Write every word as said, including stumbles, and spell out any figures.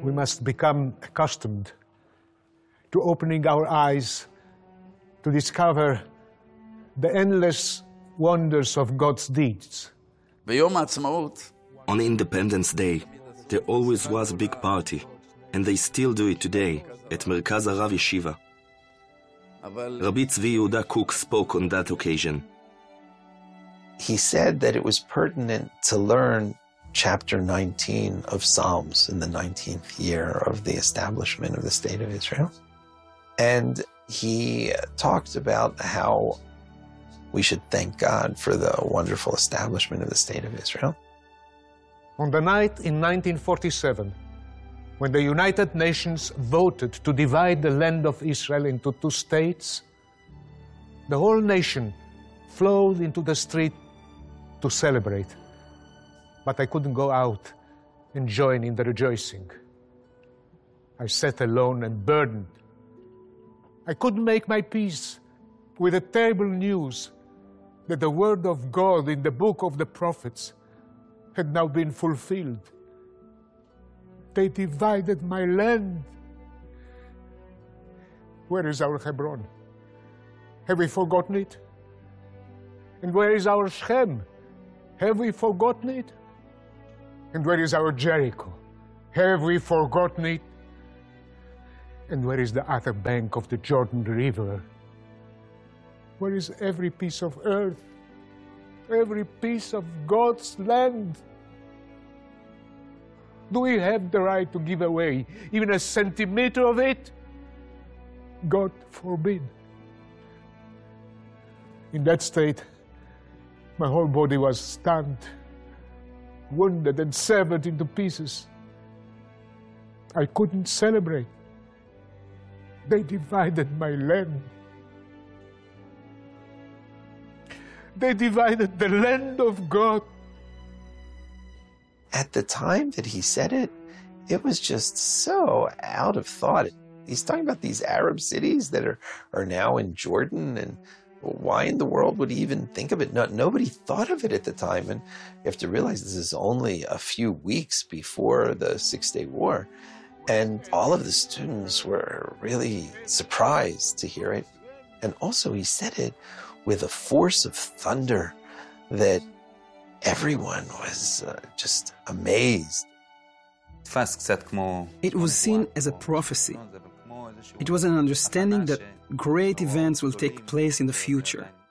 We must become accustomed to opening our eyes to discover the endless wonders of God's deeds. On Independence Day, there always was a big party, and they still do it today at Merkaz Harav Yeshiva. Rabbi Tzvi Yehuda Kook spoke on that occasion. He said that it was pertinent to learn chapter nineteen of Psalms in the nineteenth year of the establishment of the State of Israel. And he talked about how we should thank God for the wonderful establishment of the State of Israel. On the night in nineteen forty-seven, when the United Nations voted to divide the land of Israel into two states, the whole nation flowed into the street to celebrate. But I couldn't go out and join in the rejoicing. I sat alone and burdened. I couldn't make my peace with the terrible news that the word of God in the book of the prophets had now been fulfilled. They divided my land. Where is our Hebron? Have we forgotten it? And where is our Shechem? Have we forgotten it? And where is our Jericho? Have we forgotten it? And where is the other bank of the Jordan River? Where is every piece of earth, every piece of God's land? Do we have the right to give away even a centimeter of it? God forbid. In that state, my whole body was stunned, wounded and severed into pieces. I couldn't celebrate. They divided my land. They divided the land of God. At the time that he said it, it was just so out of thought. He's talking about these Arab cities that are, are now in Jordan, and why in the world would he even think of it? No, nobody thought of it at the time. And you have to realize this is only a few weeks before the Six-Day War. And all of the students were really surprised to hear it. And also he said it with a force of thunder that everyone was uh, just amazed. It was seen as a prophecy. It was an understanding that great events will take place in the future.